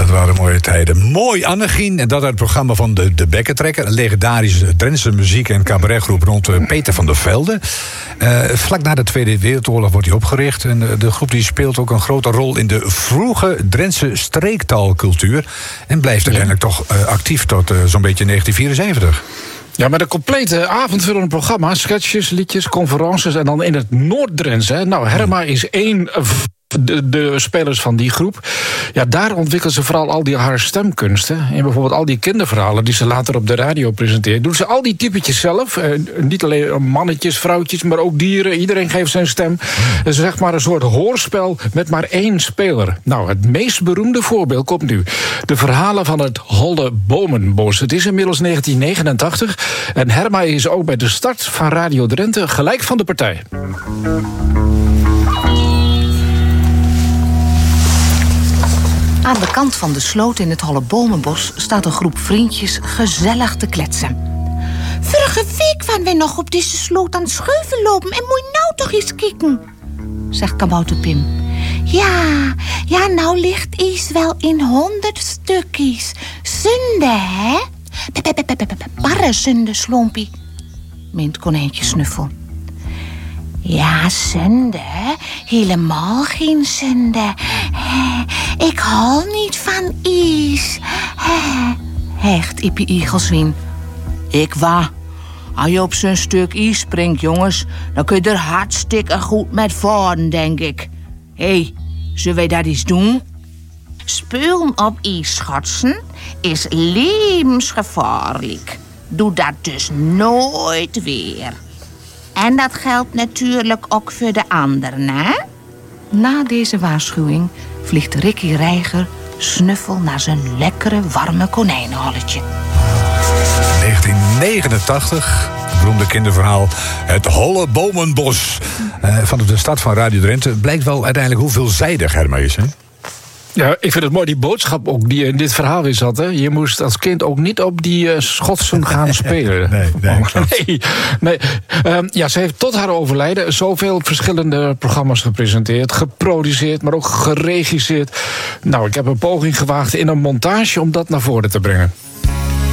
waren mooie tijden. Mooi, Annegien. En dat uit het programma van de Bekkentrekker. Een legendarische Drentse muziek- en cabaretgroep rond Peter van der Velde. Vlak na de Tweede Wereldoorlog wordt hij opgericht. En de groep die speelt ook een grote rol in de vroege Drentse streektaalcultuur. En blijft uiteindelijk toch actief tot zo'n beetje 1974. Ja, met een complete avondvullende programma. Sketches, liedjes, conferences en dan in het Noord-Drents. Nou, Herma is één de spelers van die groep. Ja, daar ontwikkelen ze vooral al die haar stemkunsten. En bijvoorbeeld al die kinderverhalen die ze later op de radio presenteren. Doen ze al die typetjes zelf. Niet alleen mannetjes, vrouwtjes, maar ook dieren. Iedereen geeft zijn stem. Dus zeg maar een soort hoorspel met maar één speler. Nou, het meest beroemde voorbeeld komt nu. De verhalen van het Holle Bomenbos. Het is inmiddels 1989. En Herma is ook bij de start van Radio Drenthe gelijk van de partij. Aan de kant van de sloot in het Holle Bomenbos staat een groep vriendjes gezellig te kletsen. Vorige week waren we nog op deze sloot aan het scheuven lopen en moet je nou toch eens kijken, zegt kabouter Pim. Ja, nou ligt iets wel in 100 stukjes. Zonde, hè? Barre zonde, Slompie, meent konijntje Snuffel. Ja, zonde. Helemaal geen zonde. Ik hou niet van ijs. Hijgt Ippie Igelswien. Ik wa. Als je op zo'n stuk ijs springt, jongens, dan kun je er hartstikke goed met varen, denk ik. Hé, zullen wij dat eens doen? Speulen op ijs schotsen is levensgevaarlijk. Doe dat dus nooit weer. En dat geldt natuurlijk ook voor de anderen, hè? Na deze waarschuwing vliegt Ricky Reiger Snuffel naar zijn lekkere, warme konijnenholletje. 1989, het beroemde kinderverhaal Het Holle Bomenbos. Van de start van Radio Drenthe blijkt wel uiteindelijk hoe veelzijdig Herma is, hè? Ja, ik vind het mooi, die boodschap ook die in dit verhaal weer zat. Hè. Je moest als kind ook niet op die schotsen gaan spelen. Nee. Ja, ze heeft tot haar overlijden zoveel verschillende programma's gepresenteerd, geproduceerd, maar ook geregisseerd. Nou, ik heb een poging gewaagd in een montage om dat naar voren te brengen.